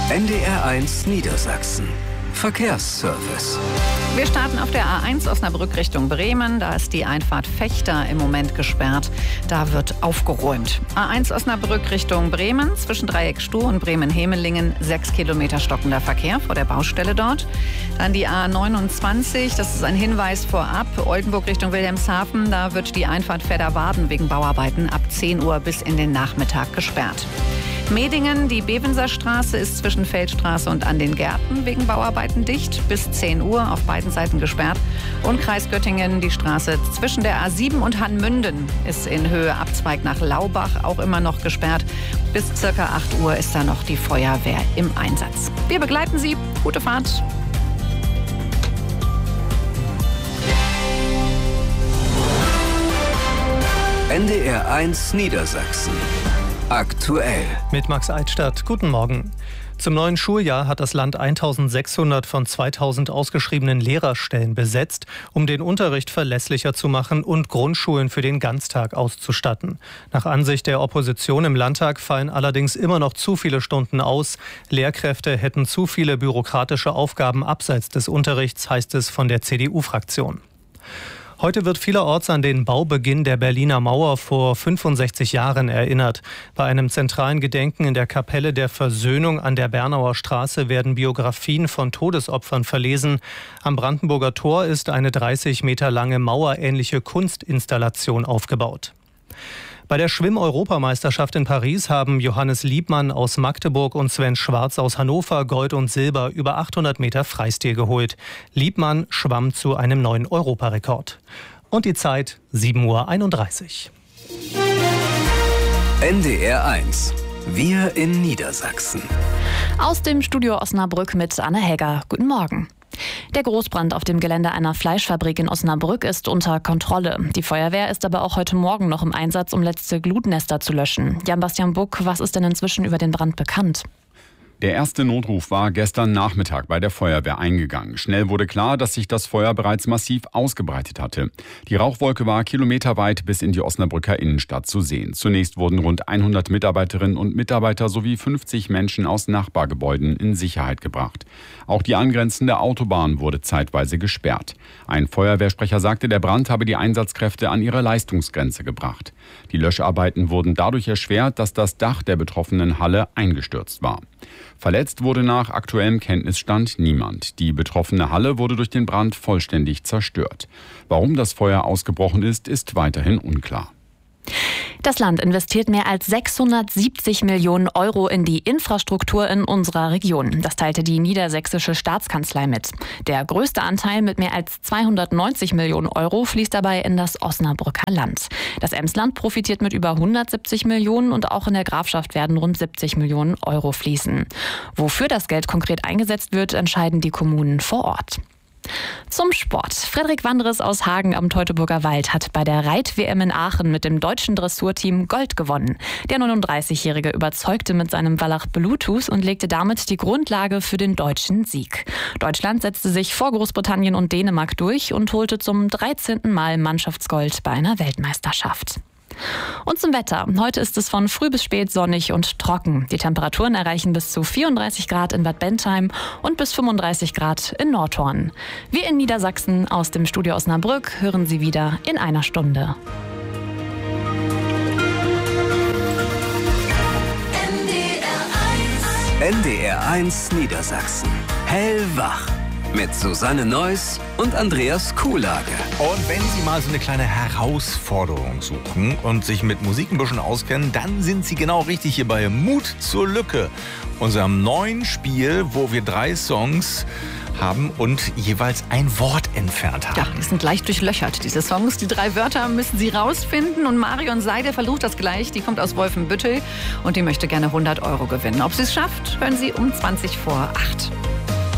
NDR1 Niedersachsen. Verkehrsservice. Wir starten auf der A1 Osnabrück Richtung Bremen. Da ist die Einfahrt Fechter im Moment gesperrt. Da wird aufgeräumt. A1 Osnabrück Richtung Bremen. Zwischen Dreieck Stuh und Bremen-Hemelingen 6 Kilometer stockender Verkehr vor der Baustelle dort. Dann die A29. Das ist ein Hinweis vorab. Oldenburg Richtung Wilhelmshaven. Da wird die Einfahrt Fedderwarden wegen Bauarbeiten ab 10 Uhr bis in den Nachmittag gesperrt. Medingen, die Bevenser Straße ist zwischen Feldstraße und an den Gärten wegen Bauarbeiten dicht. Bis 10 Uhr auf beiden Seiten gesperrt. Und Kreis Göttingen, die Straße zwischen der A7 und Hannmünden ist in Höhe Abzweig nach Laubach auch immer noch gesperrt. Bis ca. 8 Uhr ist da noch die Feuerwehr im Einsatz. Wir begleiten Sie. Gute Fahrt. NDR1 Niedersachsen. Aktuell. Mit Max Eitstadt. Guten Morgen. Zum neuen Schuljahr hat das Land 1600 von 2000 ausgeschriebenen Lehrerstellen besetzt, um den Unterricht verlässlicher zu machen und Grundschulen für den Ganztag auszustatten. Nach Ansicht der Opposition im Landtag fallen allerdings immer noch zu viele Stunden aus. Lehrkräfte hätten zu viele bürokratische Aufgaben abseits des Unterrichts, heißt es von der CDU-Fraktion. Heute wird vielerorts an den Baubeginn der Berliner Mauer vor 65 Jahren erinnert. Bei einem zentralen Gedenken in der Kapelle der Versöhnung an der Bernauer Straße werden Biografien von Todesopfern verlesen. Am Brandenburger Tor ist eine 30 Meter lange mauerähnliche Kunstinstallation aufgebaut. Bei der Schwimm-Europameisterschaft in Paris haben Johannes Liebmann aus Magdeburg und Sven Schwarz aus Hannover Gold und Silber über 800 Meter Freistil geholt. Liebmann schwamm zu einem neuen Europarekord. Und die Zeit 7:31 Uhr. NDR1. Wir in Niedersachsen. Aus dem Studio Osnabrück mit Anne Hegger. Guten Morgen. Der Großbrand auf dem Gelände einer Fleischfabrik in Osnabrück ist unter Kontrolle. Die Feuerwehr ist aber auch heute Morgen noch im Einsatz, um letzte Glutnester zu löschen. Jan-Bastian Buck, was ist denn inzwischen über den Brand bekannt? Der erste Notruf war gestern Nachmittag bei der Feuerwehr eingegangen. Schnell wurde klar, dass sich das Feuer bereits massiv ausgebreitet hatte. Die Rauchwolke war kilometerweit bis in die Osnabrücker Innenstadt zu sehen. Zunächst wurden rund 100 Mitarbeiterinnen und Mitarbeiter sowie 50 Menschen aus Nachbargebäuden in Sicherheit gebracht. Auch die angrenzende Autobahn wurde zeitweise gesperrt. Ein Feuerwehrsprecher sagte, der Brand habe die Einsatzkräfte an ihre Leistungsgrenze gebracht. Die Löscharbeiten wurden dadurch erschwert, dass das Dach der betroffenen Halle eingestürzt war. Verletzt wurde nach aktuellem Kenntnisstand niemand. Die betroffene Halle wurde durch den Brand vollständig zerstört. Warum das Feuer ausgebrochen ist, ist weiterhin unklar. Das Land investiert mehr als 670 Millionen Euro in die Infrastruktur in unserer Region. Das teilte die Niedersächsische Staatskanzlei mit. Der größte Anteil mit mehr als 290 Millionen Euro fließt dabei in das Osnabrücker Land. Das Emsland profitiert mit über 170 Millionen und auch in der Grafschaft werden rund 70 Millionen Euro fließen. Wofür das Geld konkret eingesetzt wird, entscheiden die Kommunen vor Ort. Zum Sport. Frederik Wandres aus Hagen am Teutoburger Wald hat bei der Reit-WM in Aachen mit dem deutschen Dressurteam Gold gewonnen. Der 39-Jährige überzeugte mit seinem Wallach Bluetooth und legte damit die Grundlage für den deutschen Sieg. Deutschland setzte sich vor Großbritannien und Dänemark durch und holte zum 13. Mal Mannschaftsgold bei einer Weltmeisterschaft. Und zum Wetter. Heute ist es von früh bis spät sonnig und trocken. Die Temperaturen erreichen bis zu 34 Grad in Bad Bentheim und bis 35 Grad in Nordhorn. Wir in Niedersachsen aus dem Studio Osnabrück hören Sie wieder in einer Stunde. NDR1 Niedersachsen. Hellwach. Mit Susanne Neuss und Andreas Kuhlage. Und wenn Sie mal so eine kleine Herausforderung suchen und sich mit Musik ein bisschen auskennen, dann sind Sie genau richtig hier bei Mut zur Lücke, unserem neuen Spiel, wo wir 3 Songs haben und jeweils ein Wort entfernt haben. Ja, die sind leicht durchlöchert, diese Songs. Die 3 Wörter müssen Sie rausfinden und Marion Seide versucht das gleich. Die kommt aus Wolfenbüttel und die möchte gerne 100 Euro gewinnen. Ob sie es schafft, hören Sie um 20 vor 8.